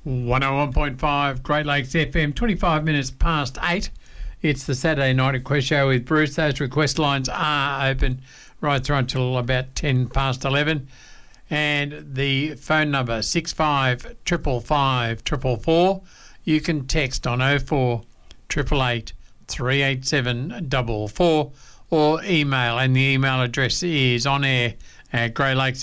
101.5 Great Lakes FM, 25 minutes past 8. It's the Saturday Night Request Show with Bruce. Those request lines are open right through until about 10 past 11. And the phone number, 65 555 444. You can text on 04 888 387 444 or email. And the email address is on air at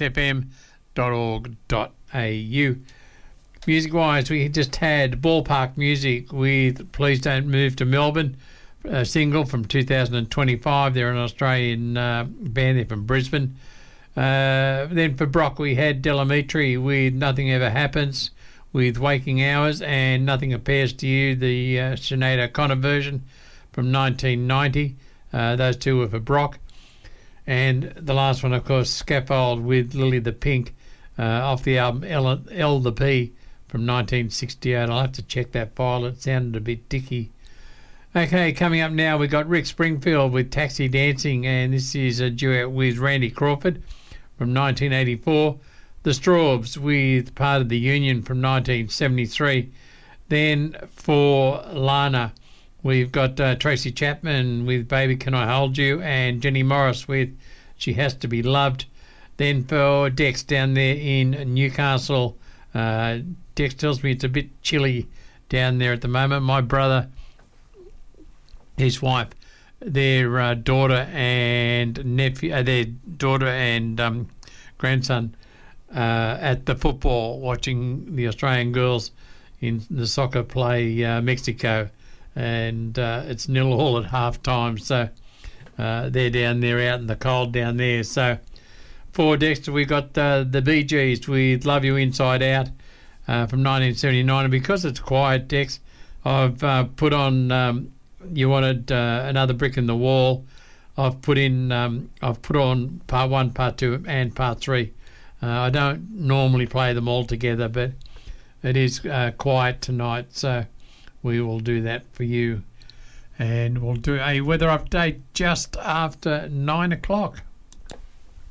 greatlakesfm.org.au. Music-wise, we just had Ballpark Music with Please Don't Move to Melbourne, a single from 2025. They're an Australian band. They're from Brisbane. Then for Brock, we had Delamitri with Nothing Ever Happens, with Waking Hours, and Nothing Appears to You, the Sinead O'Connor version from 1990. Those two were for Brock. And the last one, of course, Scaffold with Lily the Pink off the album L the P from 1968. I'll have to check that file. It sounded a bit dicky. Okay, coming up now, we got Rick Springfield with Taxi Dancing, and this is a duet with Randy Crawford from 1984. The Strawbs with Part of the Union from 1973. Then for Lana, we've got Tracy Chapman with Baby Can I Hold You, and Jenny Morris with She Has to Be Loved. Then for Dex down there in Newcastle, Dex tells me it's a bit chilly down there at the moment. My brother, his wife, their daughter and nephew, grandson at the football, watching the Australian girls in the soccer play Mexico, and it's 0-0 at half time. So they're down there out in the cold down there. So for Dexter, we got the Bee Gees with Love You Inside Out from 1979. And because it's quiet, Dex, I've put on You Wanted Another Brick in the Wall. I've put on part 1, part 2 and part 3. I don't normally play them all together, but it is quiet tonight, so we will do that for you. And we'll do a weather update just after 9 o'clock.